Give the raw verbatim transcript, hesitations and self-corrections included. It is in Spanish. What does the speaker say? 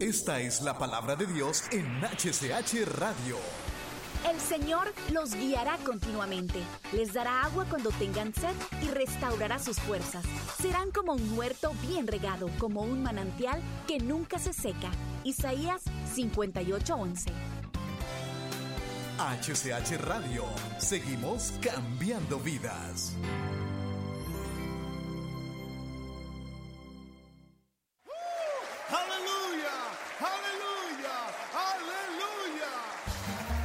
Esta es la palabra de Dios en H C H Radio. El Señor los guiará continuamente, les dará agua cuando tengan sed y restaurará sus fuerzas. Serán como un huerto bien regado, como un manantial que nunca se seca. Isaías cincuenta y ocho, once. H C H Radio, seguimos cambiando vidas.